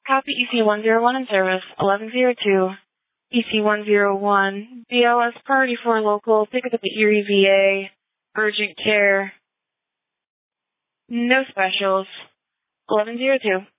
Copy EC101 in service, 1102. EC101, BLS Priority 4 Local, pick up at the Erie VA, urgent care. No specials, 1102.